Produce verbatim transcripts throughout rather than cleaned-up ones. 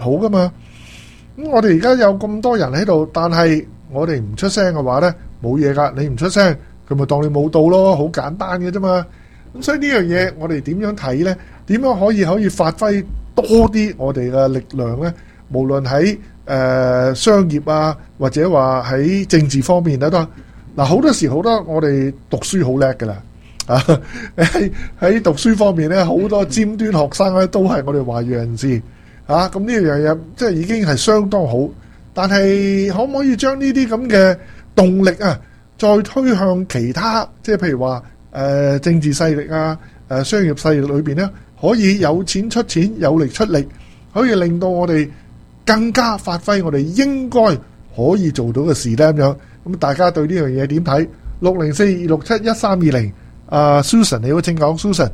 好噶嘛。咁我哋而家有咁多人喺度，但係我哋唔出聲嘅話呢，冇嘢噶。你唔出聲，佢咪當你冇到咯，好簡單嘅啫嘛。咁所以呢樣嘢我哋點樣睇呢？點樣可以可以發揮多啲我哋嘅力量呢？無論喺誒商業啊，或者話喺政治方面咧都嗱，好多時好多我哋讀書好叻噶啦啊！喺喺讀書方面咧，好多尖端學生咧都係我哋華裔人士啊！咁呢樣嘢即係已經係相當好，但係可唔可以將呢啲咁嘅動力啊，再推向其他，即係譬如話誒、呃、政治勢力啊、誒、呃、商業勢力裏邊咧，可以有錢出錢，有力出力，可以令到我哋更加發揮我哋應該可以做到嘅事咧咁樣。咁大家對呢樣嘢點睇？六零四二六七一三二零，阿 Susan 你好，請講 Susan。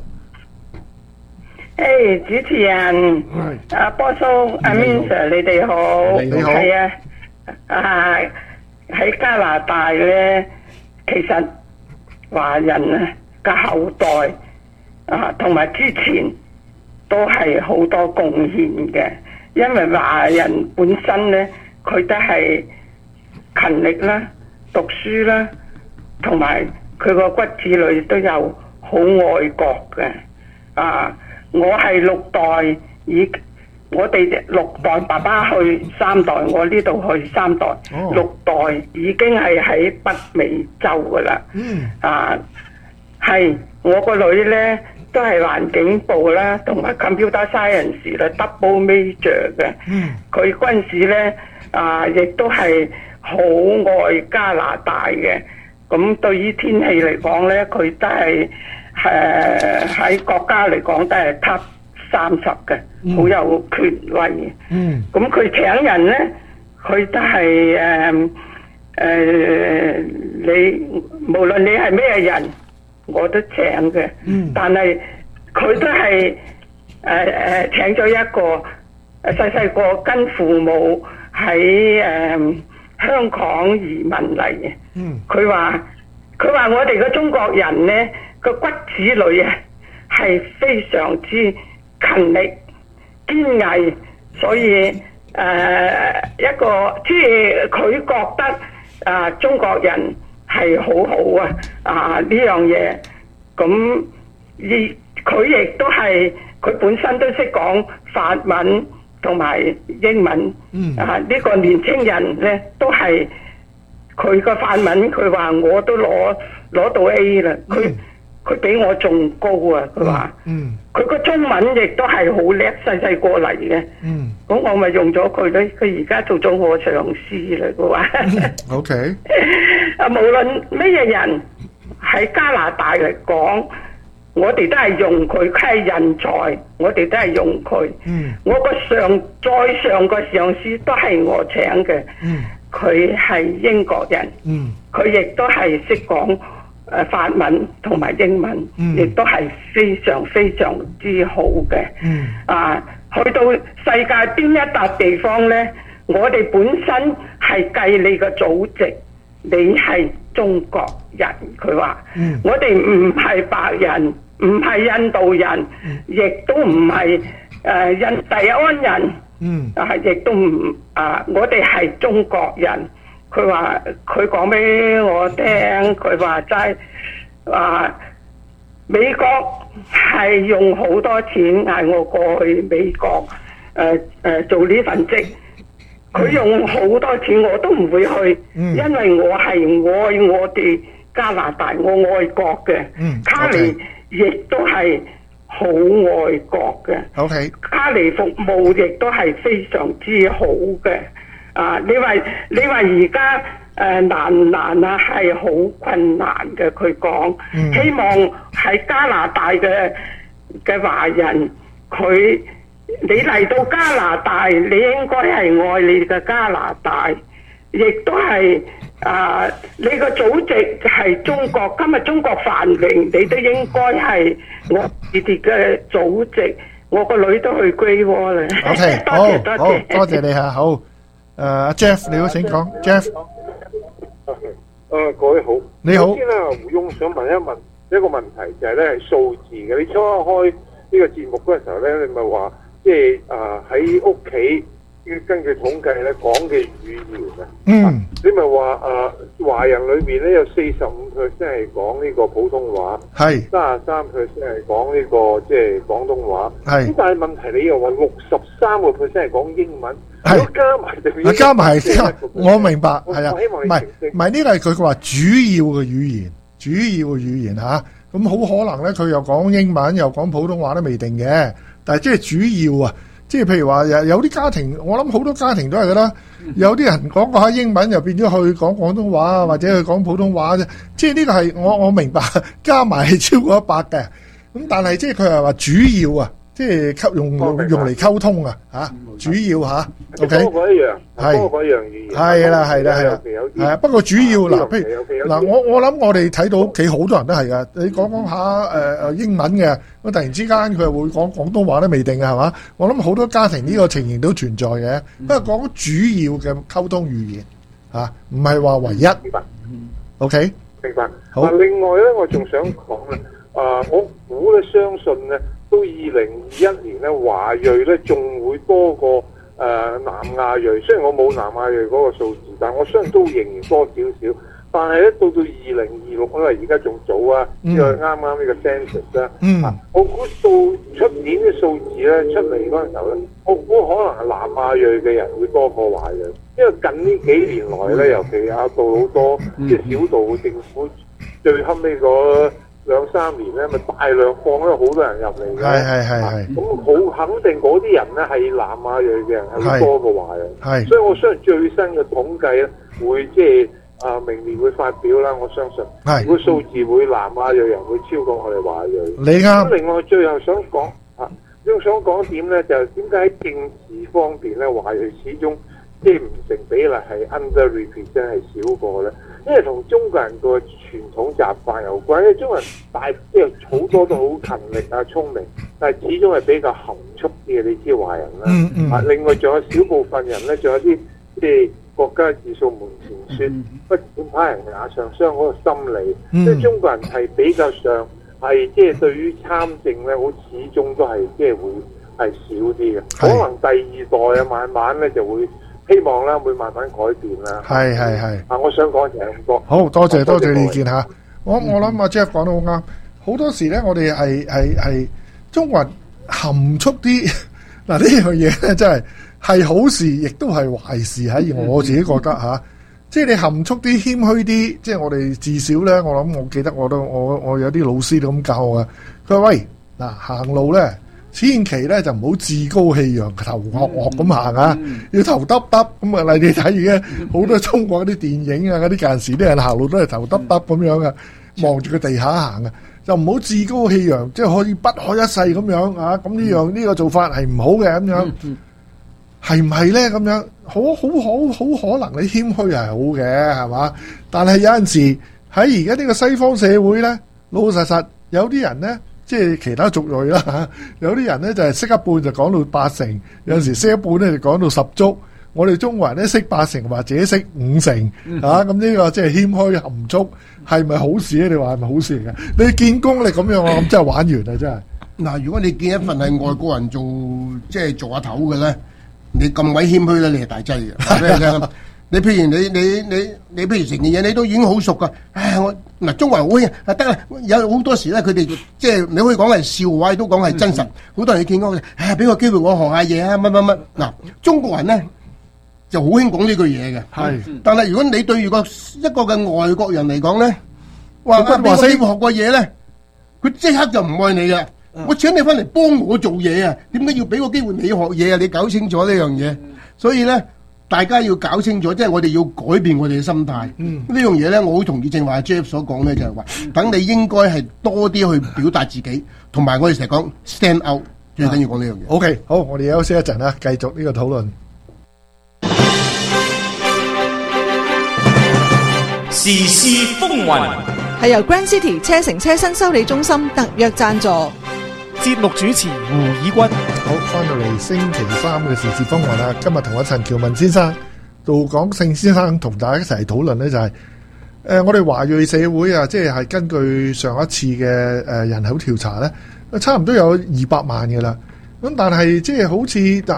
誒，主持人，阿波叔、阿 Min Sir，你哋好， 你好， 係啊，啊喺加拿大咧，其實華人啊嘅後代啊，同埋之前都係好多貢獻嘅，因為華人本身咧，佢都係勤力啦。讀書啦，同埋佢個骨子裏都有好愛國嘅啊！我係六代，以我哋六代爸爸去三代，我呢度去三代，哦、六代已經係喺北美洲噶啦。嗯啊，係我個女呢都係環境部啦，同埋 computer science 啦 double major 嘅。嗯，佢嗰陣時呢啊，亦都係。好愛加拿大嘅，咁對於天氣嚟講呢，佢都係誒喺國家嚟講都係 top 三十嘅，好、嗯、有權威嘅。嗯，咁佢請人呢，佢都係誒誒，你無論你係咩人，我都請嘅。嗯，但係佢都係誒誒請咗一個誒細細個跟父母喺誒。呃香港移民嚟嘅，佢話佢話我哋嘅中國人呢個骨子裏啊係非常之勤力堅毅，所以誒、呃、一個即係佢覺得啊、呃、中國人係好好啊啊呢樣嘢，咁而佢亦都係佢本身都識講法文。同埋英文，嗯、啊呢、這個年青人咧都係佢個法文，佢話我都攞攞到 A 啦，佢佢比我仲高啊！佢話，佢個、嗯、中文亦都係好叻，細細個嚟嘅。咁、嗯、我咪用咗佢咧，佢而家做咗我上司啦。佢話，O K， 啊無論咩人喺加拿大嚟講。我哋都係用佢，佢係人才，我哋都係用佢。嗯，我個上再上個上司都係我請嘅。嗯，佢係英國人。嗯，佢亦都係識講誒法文同埋英文，嗯，亦都係非常非常之好嘅。嗯，啊，去到世界邊一笪地方咧，我哋本身係計你個祖籍，你係中國人。佢話，嗯，我哋唔係白人。唔係印度人，亦都唔係誒印第安人，嗯，啊，亦都唔啊，我哋係中國人。佢話佢講俾我聽，佢話齋啊，美國係用好多錢嗌我過去美國誒誒、呃、做呢份職，佢用好多錢我都唔會去，嗯、因為我係愛我哋加拿大，我愛國嘅，嗯、卡尼。Okay. 亦都係好愛國嘅。OK，卡尼服務亦都係非常之好嘅。啊，你話你話而家誒難唔難啊？係好困難嘅。佢講，嗯、希望喺加拿大嘅嘅華人，佢你嚟到加拿大，你應該係愛你嘅加拿大，亦都係。啊！你個祖籍係中國，今日中國繁榮，你都應該係我你哋嘅祖籍。我個女都去歸窩啦。 OK，多謝多謝多謝你嚇，好。誒，阿 Jeff 你好，請講 ，Jeff。 誒，各位好， 你好。 先啦，胡翁想問一問一個問題，就係咧係數字嘅。你初開呢個節目嗰陣時候咧，你咪話即係啊喺屋企根據統計咧講嘅語言啊， 嗯， 你咪話誒華人裏邊咧有四十五 percent 係講呢個普通話， 係三十三 percent 係講呢個即係廣東話， 係咁但係問題你又話六十三個 percent 係講英文， 係如果加埋就變咗加埋係 41% 我明白，係啊， 我希望唔係你澄清唔係呢個係佢話主要嘅語言，主要嘅語言嚇，咁好可能咧佢又講英文又講普通話都未定嘅，但係即係主要啊。即係譬如話有有啲家庭，我諗好多家庭都係噶啦。有啲人講過下英文，又變咗去講廣東話啊，或者去講普通話啫。即係呢個係我我明白，加埋係超過一百嘅。咁但係即係佢係話主要啊，即係溝用用用嚟溝通啊，嚇主要嚇。OK， 多過一樣， 係多過一樣語言。 係啦係啦係啦， 有啲係啊。不過主要嗱，譬如嗱，我我諗我哋睇到屋企好多人都係噶。你講講下誒誒英文嘅，咁突然之間佢又會講廣東話都未定嘅係嘛？我諗好多家庭呢個情形都存在嘅。不過講主要嘅溝通語言嚇，唔係話唯一。 明白。 OK， 明白。 好啊，另外咧，我仲想講咧，啊，我估咧，相信咧，到二零二一年咧，華裔咧仲會多過誒、呃、南亞裔。雖然我冇南亞裔嗰個數字，但係我相信都仍然多少少。但係咧，到到二零二六，因為而家仲早啊，因為啱啱呢個 census 啦， 嗯啊，我估到出年嘅數字咧出嚟嗰陣時候咧，我估可能係南亞裔嘅人會多過華裔，因為近呢幾年來咧，尤其阿杜好多即係小杜政府最後尾嗰兩三年咧，咪大量放咗好多人入嚟嘅， 係係係係咁好肯定嗰啲人咧係南亞裔嘅人係會多過華裔， 係所以我相信最新嘅統計咧會即係。啊！明年會發表啦，我相信。 係。 個數字會南亞裔人會超過我哋華裔。 你啱。 咁另外最後想講啊，仲想講一點咧，就係點解喺政治方面咧，華裔始終即係唔成比例係 underrepresent 係少過咧？因為同中國人個傳統習慣有關。因為中國人大即係好多都好勤力啊、聰明，但係始終係比較含蓄啲嘅。你知華人啦。 嗯嗯。 啊，另外仲有少部分人咧，仲有啲即係。國家自掃門前雪，不管他人瓦上霜嗰個心理，即係、嗯、中國人係比較上係即係對於參政咧，好始終都係即係會係少啲嘅。可能第二代啊，慢慢咧就會希望啦，會慢慢改變啦。 係係係。 啊，我想講就係咁多。 好多謝多謝你意見嚇。我我諗阿 Jeff 講得好啱。好多時咧，我哋係係係中國人含蓄啲。嗱呢樣嘢咧，真係。係好事，亦都係壞事喺我自己覺得嚇、啊。即係你含蓄啲、謙虛啲，即係我哋至少咧，我諗我記得我都我我有啲老師都咁教我嘅。佢話：喂，嗱行路咧，千祈咧就唔好自高氣揚、頭惡惡咁行啊，要頭耷耷咁啊！例你睇而家好多中國啲電影啊，嗰啲近時啲人行路都係頭耷耷咁樣嘅，望住個地下行啊，就唔好自高氣揚，即係可以不可一世咁樣啊！咁呢樣呢、呢個做法係唔好嘅咁樣。係唔係咧？咁樣好好好好可能你謙虛係好嘅，係嘛？但係有陣時喺而家呢個西方社會咧，老老實實有啲人咧，即係其他族裔啦嚇，有啲人咧就係識一半就講到八成，有陣時識一半咧就講到十足。我哋中國人咧識八成或者識五成嚇，咁呢個即係謙虛含蓄，係咪好事咧？你話係咪好事嚟嘅？你見功力咁樣，我諗真係玩完啦，真係。 嗱，如果你見一份係外國人做，即係做下頭嘅咧。你咁鬼謙虛咧，你係大劑嘅。你譬如你你你你譬如成件嘢，你都已經好熟噶。唉，我嗱中國人好興啊，得啦。有好多時咧，佢哋即係你可以講係笑話，都講係真實。好多人你見過，唉，俾個機會我學下嘢啊，乜乜乜。嗱，中國人咧就好興講呢句嘢嘅。係。但係如果你對住個一個嘅外國人嚟講咧，話俾個機會學過嘢咧，佢即刻就唔愛你嘅。我請你翻嚟幫我做嘢啊！點解要俾個機會你學嘢啊？你搞清楚呢樣嘢，所以咧，大家要搞清楚，即係我哋要改變我哋嘅心態。嗯，呢樣嘢咧，我好同意正話 Jeff 所講咧，就係話，等你應該係多啲去表達自己，同埋我哋成日講 stand out，最緊要講呢樣嘢。 OK，好，我哋休息一陣啦，繼續呢個討論。 時事風雲係由 Grand City 車城車新修理中心特約贊助。 節目主持胡以軍， 好，翻到嚟星期三嘅時事風雲啦。今日同阿陳喬文先生、杜廣勝先生同大家一齊討論呢，就係、是、誒、呃、我哋華裔社會啊，即係係根據上一次嘅誒、呃、人口調查呢，差唔多有二百萬嘅啦。咁但係即係好似嗱，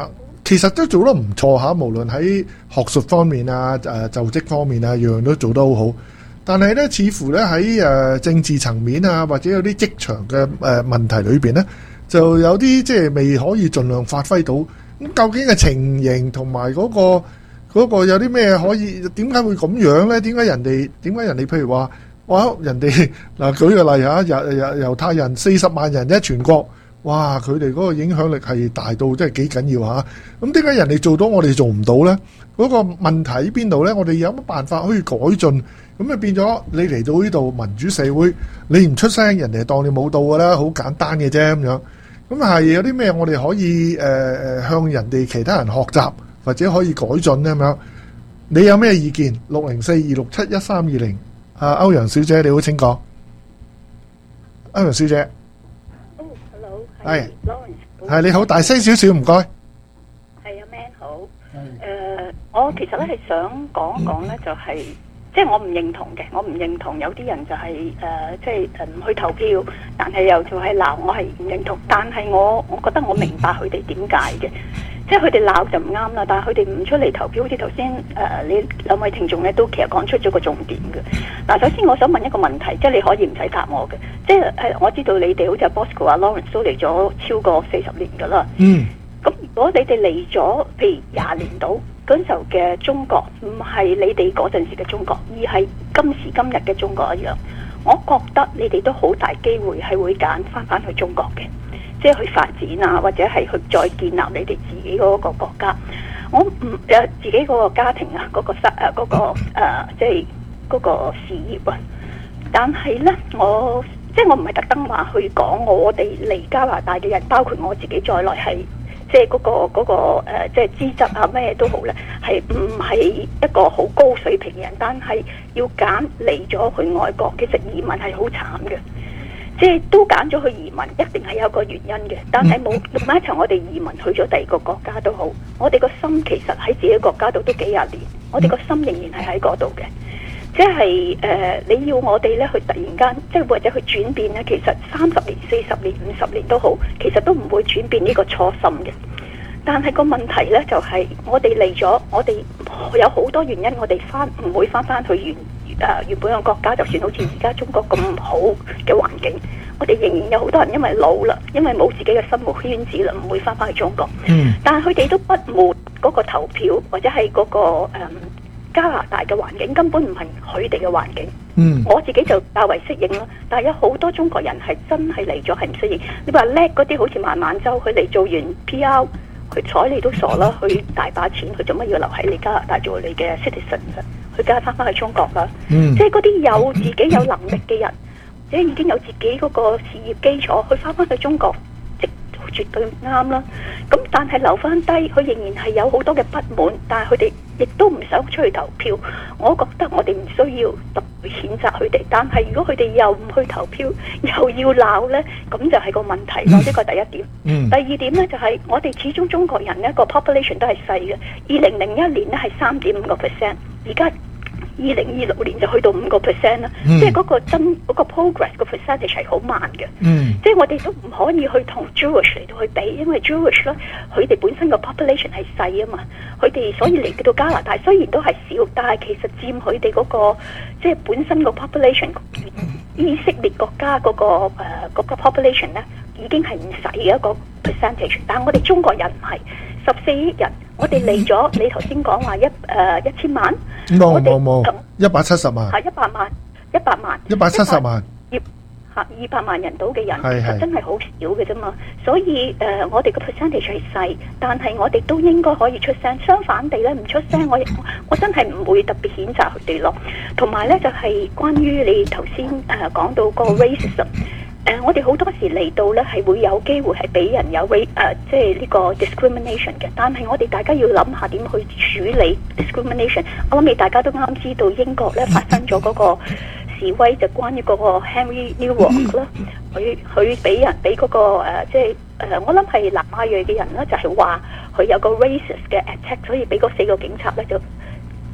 其實都做得唔錯嚇，無論喺學術方面啊、誒就職方面啊，樣樣都做得好好。但係咧，似乎咧喺誒政治層面啊，或者有啲職場嘅誒問題裏邊咧，就有啲即係未可以盡量發揮到。咁究竟嘅情形同埋嗰個嗰個有啲咩可以？點解會咁樣咧？點解人哋點解人哋譬如話，哇！人哋嗱舉個例嚇，猶猶猶太人四十萬人一全國。哇！佢哋嗰個影響力係大到真係幾緊要嚇。咁點解人哋做到我哋做唔到呢？嗰、嗰個問題喺邊度呢？我哋有乜辦法可以改進？咁啊變咗你嚟到呢度民主社會，你唔出聲，人哋當你冇到㗎啦，好簡單嘅啫咁樣。咁係有啲咩我哋可以誒誒、呃、向人哋其他人學習，或者可以改進呢？咁樣？你有咩意見？六零四二六七一三二零。啊，歐陽小姐你好，請講。歐陽小姐。係，係你好，大聲少少，唔該。 係啊 ，Man 好。誒，我其實咧係想講一講咧，就係即係我唔認同嘅，我唔認同有啲人就係誒，即係誒唔去投票，但係又就係鬧，我係唔認同。但係我我覺得我明白佢哋點解嘅，即係佢哋鬧就唔啱啦。但係佢哋唔出嚟投票，好似頭先誒你兩位聽眾咧都其實講出咗個重點嘅。嗱，首先我想問一個問題，即係你可以唔使答我嘅，即係誒我知道你哋好似阿 Bosco 啊 Lawrence 都嚟咗超過四十年㗎啦。嗯。咁如果你哋嚟咗，譬如廿年到嗰陣時候嘅中國，唔係你哋嗰陣時嘅中國，而係今時今日嘅中國一樣，我覺得你哋都好大機會係會揀翻翻去中國嘅，即係去發展啊，或者係去再建立你哋自己嗰個國家。我唔誒自己嗰個家庭啊，嗰、嗰個失誒嗰個誒即係。嗰個事業啊，但係呢，我即係我唔係特登話去講我哋嚟加拿大嘅人，包括我自己在內係即係嗰個嗰、嗰個呃、即係資質啊咩都好咧，係唔係一個好高水平嘅人？但係要揀嚟咗去外國，其實移民係好慘嘅，即係都揀咗去移民，一定係有個原因嘅。但係冇同埋一場，我哋移民去咗第二個國家都好，我哋個心其實喺自己國家度都幾廿年，我哋個心仍然係喺嗰度嘅。即係誒、呃，你要我哋咧去突然間，即係或者去轉變咧，其實三十年、四十年、五十年都好，其實都唔會轉變呢個初心嘅。但係個問題咧就係、是，我哋嚟咗，我哋有好多原因，我哋翻唔會翻翻去原誒、呃、原本嘅國家，就算好似而家中國咁好嘅環境，我哋仍然有好多人因為老啦，因為冇自己嘅生活圈子啦，唔會翻翻去中國。嗯。但係佢哋都不滿嗰個投票或者係嗰、那個誒。嗯加拿大嘅環境根本唔係佢哋嘅環境，嗯，我自己就較為適應啦。但係有好多中國人係真係嚟咗係唔適應。你話叻嗰啲好似孟晚舟，佢嚟做完 P R， 佢睬你都傻啦。佢大把錢，佢做乜要留喺你加拿大做你嘅 citizen？佢梗係翻返去中國啦。嗯，即係嗰啲有自己有能力嘅人，即係已經有自己嗰個事業基礎，佢翻返去中國，即絕對啱啦。咁但係留翻低，佢仍然係有好多嘅不滿，但係佢哋亦都唔想出去投票。我覺得我哋唔需要特別譴責佢哋，但係如果佢哋又唔去投票，又要鬧呢，咁就係個問題咯。呢個第一點。嗯、第二點呢，就係、是、我哋始終中國人呢個 population 都係細嘅。二零零一年呢係三點五個 percent， 而家二零二六年就去到五個 percent 啦。嗯、即係嗰個增嗰、嗰個 progress 個 percentage 係好慢嘅。嗯、即係我哋都唔可以去同 Jewish 嚟到去比，因為 Jewish 咧佢哋本身個 population 係細啊嘛，佢哋所以嚟到加拿大雖然都係少，但係其實佔佢哋嗰個即係本身個 population 以色列國家嗰、嗰個誒、呃嗰個 population 咧已經係唔細嘅一個 percentage， 但係我哋中國人唔係十四億人，我哋嚟咗，你頭先講話一誒、呃、一千萬， 冇冇冇一百七十萬， 係一百萬，一百萬， 一百七十萬， 二嚇二百萬人到嘅人，其實真係好少嘅啫嘛。所以誒、呃，我哋個 percentage 係細，但係我哋都應該可以出聲。相反地咧，唔出聲，我我真係唔會特別譴責佢哋咯。同埋咧，就係、是、關於你頭先誒講到個 racism。誒、呃，我哋好多時嚟到咧，係會有機會係俾人有 race 誒，即係呢個 discrimination 嘅。但係我哋大家要諗下點去處理 discrimination。我諗你大家都啱知道英國咧發生咗嗰個示威，就關於嗰個 Henry Newell 啦，佢佢俾人俾嗰、那個、呃、即係誒、呃，我諗係南亞裔嘅人啦，就係話佢有個 racist 嘅 attack，所以俾嗰四個警察咧就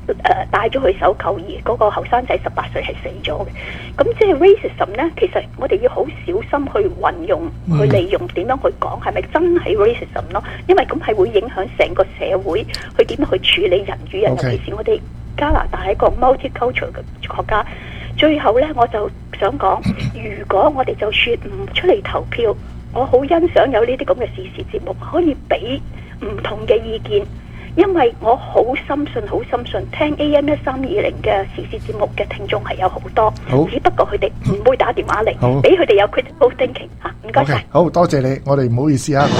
誒戴咗佢手扣，而嗰個後生仔十八歲係死咗嘅。咁即係 racism 咧，其實我哋要好小心去運用、 嗯去利用點樣去講，係咪真係 racism 咯？因為咁係會影響成個社會去點樣去處理人與人，尤 Okay. 其是我哋加拿大係一個 multicultural 嘅國家。最後咧，我就想講，如果我哋就算唔出嚟投票，我好欣賞有呢啲咁嘅時事節目，可以俾唔同嘅意見。因為我好深信，好深信聽 A M 一三二零嘅時事節目嘅聽眾係有好多， 好只不過佢哋唔會打電話嚟好， 俾佢哋有 critical thinking 嚇。唔該 OK， 晒。 好多謝你，我哋唔好意思啊。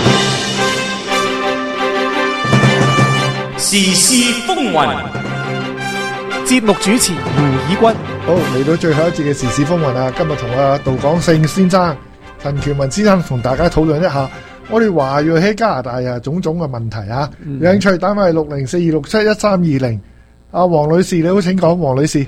時事風雲， 節目主持胡以軍。 好，嚟到最後一節嘅時事風雲啊！今日同阿杜廣勝先生、陳權文先生同大家討論一下我哋華裔喺加拿大啊種種嘅問題啊。 嗯有興趣打返係六零四二六七一三二零。阿黃女士你好，請講，黃女士。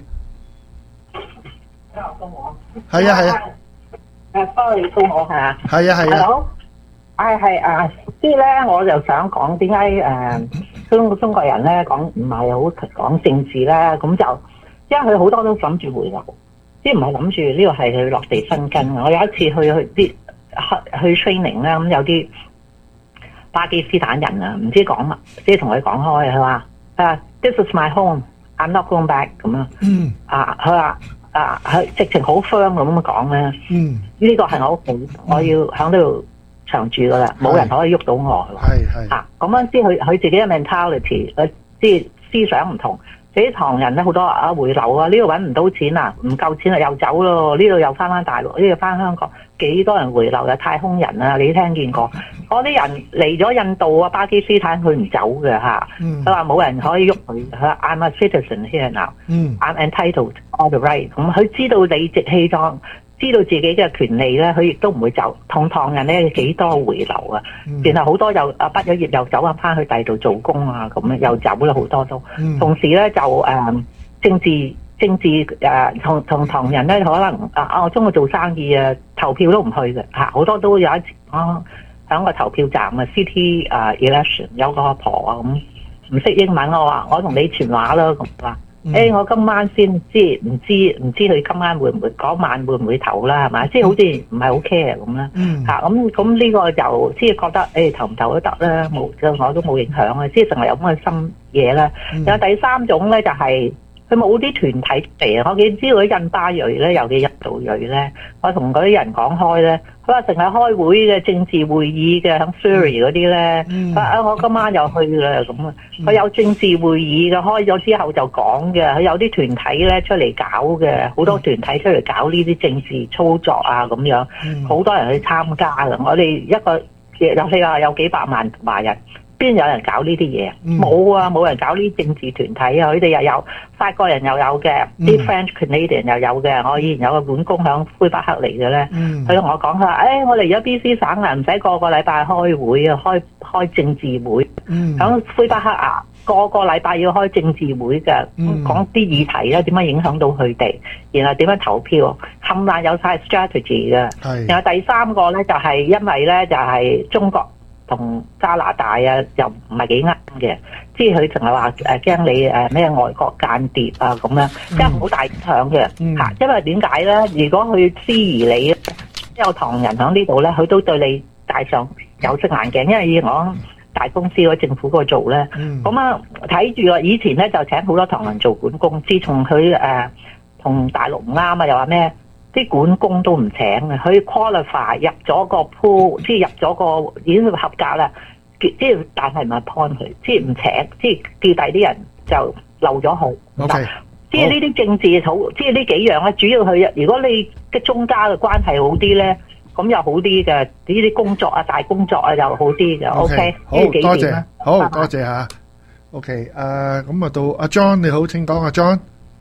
係啊係啊。 誒，sorry，到我係啊。 係啊係啊。 好。係係啊，即係咧，我就想講點解誒中中國人咧講唔係好講政治咧，咁就因為佢好多都諗住回流，即係唔係諗住呢個係佢落地生根。我有一次去去啲去 training 咧，咁有啲巴基斯坦人啊，唔知講乜，即係同佢講開，佢話啊 ，This is my home，I'm not going back 咁樣。 嗯。 啊，佢話啊，佢直情好 firm 咁樣講咧。 嗯。呢個係我屋企，我要喺呢度長住噶啦，冇人可以喐到我。 係係。 嚇，咁樣知佢佢自己嘅 mentality，誒，即係思想唔同。啲唐人咧好多啊回流啊，呢度揾唔到錢啊，唔夠錢啊又走咯，呢度又翻翻大陸，呢度翻香港，幾多人回流啊？太空人啊，你聽見過？嗰啲人嚟咗印度啊、巴基斯坦，佢唔走嘅嚇。佢話冇人可以喐佢，佢話 I'm a citizen here now， 嗯 ，I'm entitled all the right。咁佢知道理直氣壯。知道自己嘅權利咧，佢亦都唔會走。同唐人咧幾多回流啊？ 嗯、 然後好多又啊畢咗業又走翻翻去第二度做工啊，咁樣又走咗好多都。 嗯、 同時咧就誒、呃、政治政治誒同同唐人咧可能啊啊我中意做生意啊，投票都唔去嘅嚇，好多都有一次啊喺個投票站啊 City 啊 election 有個阿婆啊咁唔識英文，我話我同你傳話啦咁話。誒、嗯欸，我今晚先知，唔知唔知佢今晚會唔會嗰晚會唔會投啦，係咪？即係好似唔係好 care 咁啦。嚇咁咁呢個就即係覺得誒、欸、投唔投都得啦，冇對我都冇影響啊。即係成日有咁嘅心嘢啦。有、嗯、第三種咧就係佢冇啲團體嚟啊。我見知道啲印巴裔咧，尤其印度裔咧，我同嗰啲人講開咧，佢話成日開會嘅政治會議嘅，喺 Surrey 嗰啲咧，佢話啊我今晚又去啦咁啊。佢有政治會議嘅，開咗之後就講嘅。佢有啲團體咧出嚟搞嘅，好多團體出嚟搞呢啲政治操作啊咁樣，好、嗯、多人去參加嘅。我哋一個有四啊有幾百萬華人，邊有人搞呢啲嘢？冇、嗯、啊，冇人搞呢啲政治團體啊。佢哋又有法國人又有嘅，啲、嗯、French Canadian 又有嘅。我以前有個管工響魁北克嚟嘅咧，佢同、嗯、我講佢話：，誒、哎，我嚟咗 B C 省啊，唔使個個禮拜開會啊，開開政治會。響魁、嗯、北克啊，個個禮拜要開政治會嘅，講啲、嗯、議題咧，點樣影響到佢哋，然後點樣投票，冚唪唥有晒 strategy 嘅。然後第三個咧就係、是、因為咧就係、是、中國同加拿大啊，又唔係幾啱嘅，即係佢成日話誒驚你誒咩外國間諜啊咁樣，即係好大影響嘅嚇、嗯。因為點解咧？如果佢施疑你，有唐人喺呢度咧，佢都對你戴上有色眼鏡，因為以我大公司嗰政府嗰度做咧，咁啊睇住啊，以前咧就請好多唐人做管工，自從佢誒同大陸唔啱啊，又話咩啲管工都唔請啊，佢 qualify 入咗個 pool，即係入咗個已經合格啦，即係但係唔係 point 佢，即係唔請，即係叫第啲人就漏咗號。 Okay. 即係呢啲政治好，即係呢幾樣咧，主要佢如果你嘅中間嘅關係好啲咧。咁又好啲嘅，呢啲工作啊、大工作啊又好啲嘅。O K， 好多謝，好多謝嚇。O K，誒咁啊到阿 John 你好，請講阿 John。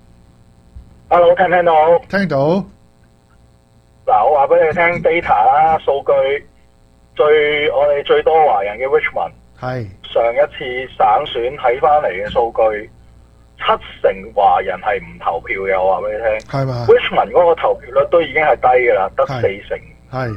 Hello， 聽唔聽到？ 聽到。 嗱，我話俾你聽 data 啦，數據最我哋最多華人嘅 Richmond 係上一次省選睇翻嚟嘅數據，七成華人係唔投票嘅。我話俾你聽， 係嘛 ？Richmond 嗰個投票率都已經係低㗎啦，得四成。 係，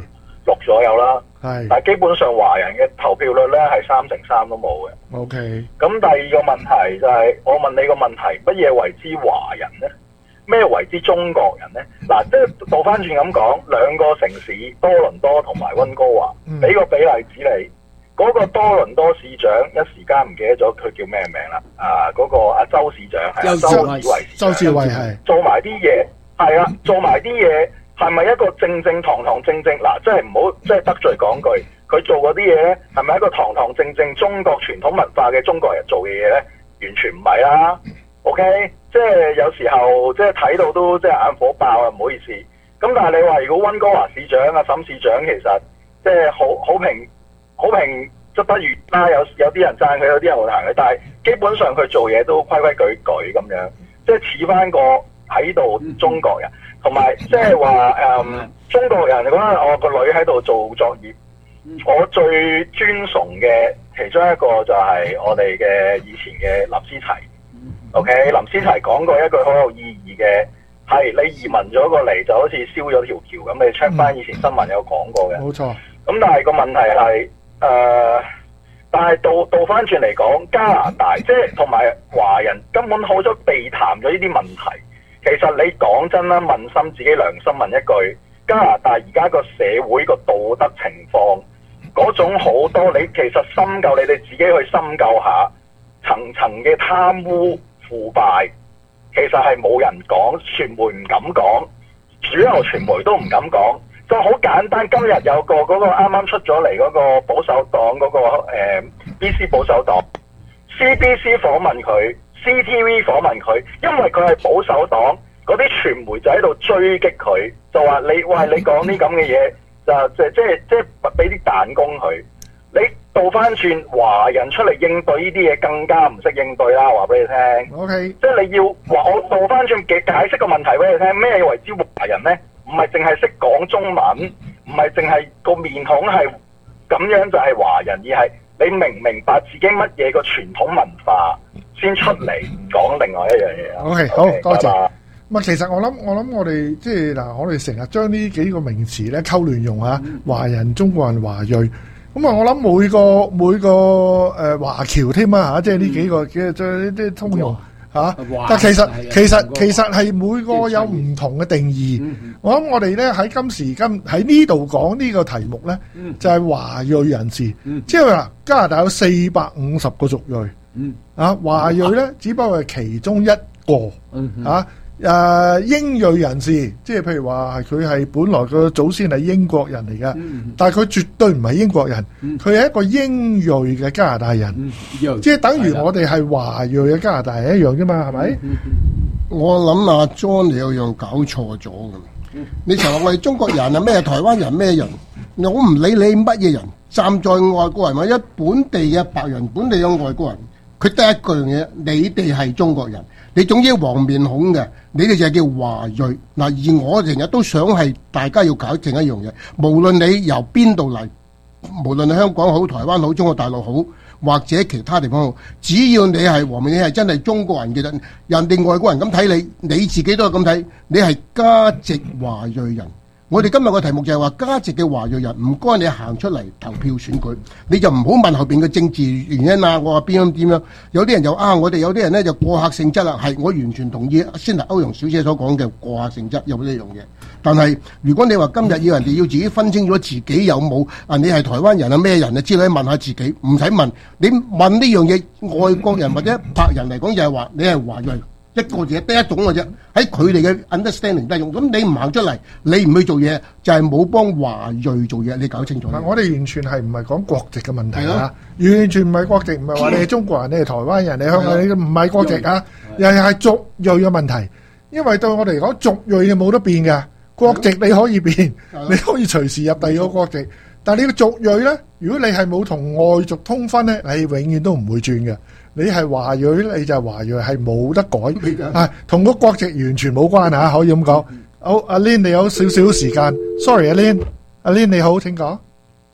六左右啦。 係。 但係基本上華人嘅投票率咧係三成三都冇嘅。 O K。 咁第二個問題就係、是、我問你個問題，乜嘢為之華人咧？咩為之中國人咧？嗱，即係倒翻轉咁講，兩個城市多倫多同埋溫哥華，俾、嗯、個比例子你。嗰個多倫多市長一時間唔記得咗佢叫咩名啦？啊，嗰、那個阿周市長係啊，周志偉市長， 周志偉係做埋啲嘢，係啊，做埋啲嘢係咪一個正正堂堂正正？嗱，即係唔好即係得罪講句，佢做嗰啲嘢咧係咪一個堂堂正正中國傳統文化嘅中國人做嘅嘢咧？完全唔係啦。OK， 即係有時候即係睇到都即係眼火爆啊，唔好意思。咁但係你話如果溫哥華市長啊、沈市長其實即係好好評好評即不如啦，有有啲人讚佢，有啲人會彈佢，但係基本上佢做嘢都規規矩矩咁樣，即係似翻個喺度中國人，同埋即係話誒中國人嗰陣我個女喺度做作業，我最尊崇嘅其中一個就係我哋嘅以前嘅林思齊。OK， 林思齊講過一句好有意義嘅，係你移民咗過嚟就好似燒咗條橋咁，你 check 翻以前新聞有講過嘅。 冇錯。咁但係個問題係誒、呃，但係倒倒翻轉嚟講，加拿大即係同埋華人根本好咗避談咗呢啲問題。其實你講真啦，問心自己良心問一句，加拿大而家個社會個道德情況嗰種好多，你其實深究，你哋自己去深究下層層嘅貪污腐敗，其實係冇人講，傳媒唔敢講，主流傳媒都唔敢講，就好簡單。今日有個嗰、嗰個啱啱出咗嚟嗰個保守黨嗰、嗰個、呃、B C 保守黨 C B C 訪問佢 C T V 訪問佢，因為佢係保守黨，嗰啲傳媒就喺度追擊佢，就話你喂，你講啲咁嘅嘢就即即即俾啲彈弓佢。你倒翻轉華人出嚟應對呢啲嘢更加唔識應對啦，話俾你聽。 O K， 即係你要話我倒翻轉嘅解釋個問題俾你聽，咩為之華人呢？唔係淨係識講中文，唔係淨係個面孔係咁樣就係華人，而係你明唔明白自己乜嘢個傳統文化先出嚟講另外一樣嘢啊。 O K， 好多謝。咁啊，其實我諗我諗我哋即係嗱，我哋成日將呢幾個名詞咧溝亂用啊，華人、中國人、華裔。咁啊，我諗每個每個誒華僑添啊嚇，即係呢幾個嘅即係呢啲通用嚇。但其實其實其實係每個有唔同嘅定義。我諗我哋咧喺今時今喺呢度講呢個題目咧，就係華裔人士。即係話加拿大有四百五十個族裔，啊華裔咧只不過係其中一個嚇。誒、呃、英裔人士，即係譬如話佢係本來個祖先係英國人嚟嘅，嗯，但係佢絕對唔係英國人，佢係、嗯、一個英裔嘅加拿大人，嗯、即係等於我哋係華裔嘅加拿大人一樣啫嘛，係咪？嗯嗯、 我諗阿 John 你有樣搞錯咗㗎，嗯、你成日話我哋中國人啊，咩台灣人咩人，我唔理你乜嘢人，站在外國人或者本地嘅白人、本地嘅外國人，佢得一句嘢，你哋係中國人。你總之黃面孔嘅，你哋就係叫華裔嗱。而我成日都想係大家要搞正一樣嘢，無論你由邊度嚟，無論你香港好、台灣好、中國大陸好，或者其他地方好，只要你係黃面，你係真係中國人嘅人，人哋外國人咁睇你，你自己都係咁睇，你係加籍華裔人。我哋今日個題目就係話加籍嘅華裔人，唔該你行出嚟投票選舉，你就唔好問後邊嘅政治原因啊！我話邊樣點樣？有啲人就啊，我哋有啲人咧就過客性質啦，係我完全同意先頭歐陽小姐所講嘅過客性質有呢樣嘢。但係如果你話今日要人哋要自己分清楚自己有冇啊，你係台灣人啊咩人啊之類，問下自己，唔使問。你問呢樣嘢，外國人或者白人嚟講就係話你係華裔。一個嘢得一種嘅啫，喺佢哋嘅 understanding 都係用。咁你唔行出嚟，你唔去做嘢，就係冇幫華裔做嘢。你搞清楚。 我哋完全係唔係講國籍嘅問題啊！完全唔係國籍，唔係話你係中國人，你係台灣人，你香港，你唔係國籍啊！又係族裔嘅問題。因為對我哋嚟講，族裔係冇得變嘅，國籍你可以變，你可以隨時入第二個國籍。但係你個族裔咧，如果你係冇同外族通婚咧，你永遠都唔會轉嘅。你係華裔，你就係華裔，係冇得改，係同個國籍完全冇關啊！可以咁講。好，阿 Lin 你有少少時間 ，sorry 阿 Lin，阿 Lin 你好，請講。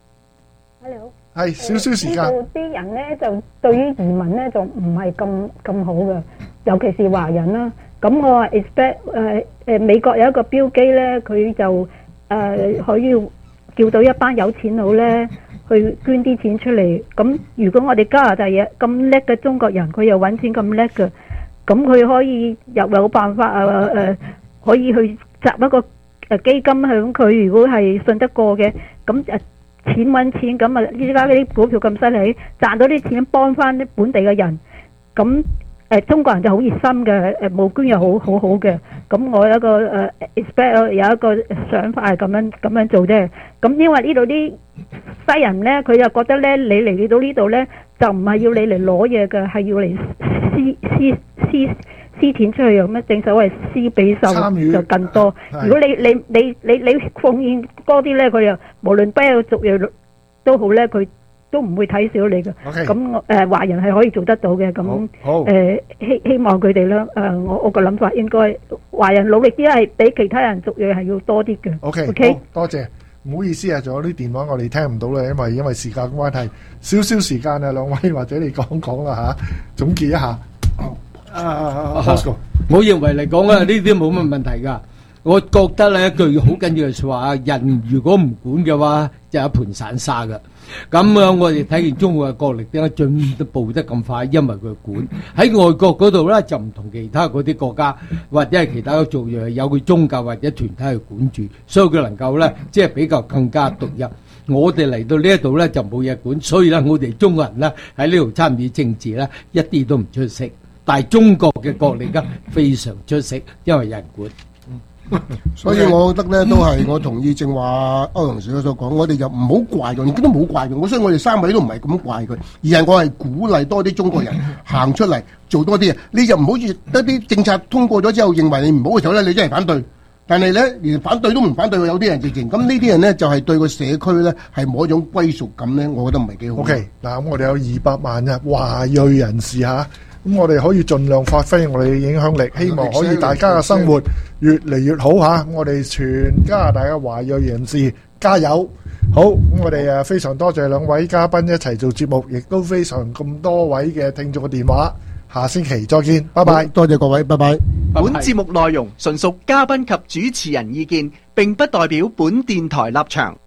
Hello， 係少少時間。 呢度啲人咧就對於移民咧就唔係咁咁好嘅，尤其是華人啦。咁我話 expect 誒誒美國有一個標機咧，佢就誒可以叫到一班有錢佬咧去捐啲錢出嚟。咁如果我哋加拿大嘢咁叻嘅中國人，佢又揾錢咁叻嘅，咁佢可以又有辦法啊誒、呃，可以去集一個誒基金響佢，如果係信得過嘅，咁誒錢揾錢，咁啊依家啲股票咁犀利，賺到啲錢幫翻啲本地嘅人，咁。誒、呃、中國人就好熱心嘅，誒募捐又好好好嘅。咁我有一個誒 expect 有一個想法係咁樣咁樣做啫。咁因為呢度啲西人咧，佢就覺得咧，你嚟到呢度咧，就唔係要你嚟攞嘢嘅，係要嚟施施施施錢出去，有咩正所謂施比受就更多。如果你你你你你奉獻多啲咧，佢又無論邊個族裔都好咧，佢都唔會睇少你嘅，咁我誒華人係可以做得到嘅，咁誒希希望佢哋啦，誒我我個諗法應該華人努力啲係比其他人族裔係要多啲嘅。 OK， 好多謝，唔好意思啊，仲有啲電話我哋聽唔到啦，因為因為時間關係，少少時間啊，兩位或者你講講啦嚇，總結一下。啊 Bosco， 我認為嚟講啊，呢啲冇乜問題㗎。我覺得咧一句好緊要嘅説話，人如果唔管嘅話，就一盤散沙㗎。咁樣我哋睇見中國嘅國力點解進步得咁快？因為佢管喺外國嗰度咧，就唔同其他嗰啲國家或者係其他嘅族裔有佢宗教或者團體去管住，所以佢能夠咧即係比較更加獨一。我哋嚟到呢一度咧就冇嘢管，所以咧我哋中國人咧喺呢度參與政治咧一啲都唔出色，但係中國嘅國力咧非常出色，因為有人管。 所以我覺得咧都係我同意正話歐陽小姐所講，我哋就唔好怪佢，亦都冇怪佢。我所以我哋三位都唔係咁怪佢，而係我係鼓勵多啲中國人行出嚟做多啲嘢。你就唔好似一啲政策通過咗之後，認為你唔好嘅時候咧，你真係反對。但係咧，連反對都唔反對，有啲人直情咁呢啲人咧就係、是、對個社區咧係冇一種歸屬感咧，我覺得唔係幾好。OK， 嗱咁我哋有二百萬嘅華裔人士嚇。咁我哋可以盡量發揮我哋嘅影響力，希望可以大家嘅生活越嚟越好嚇。我哋全加拿大嘅華裔人士加油！好，咁我哋誒非常多謝兩位嘉賓一齊做節目，亦都非常咁多位嘅聽眾嘅電話。下星期再見，拜拜！多謝各位，拜拜。 本節目內容純屬嘉賓及主持人意見，並不代表本電台立場。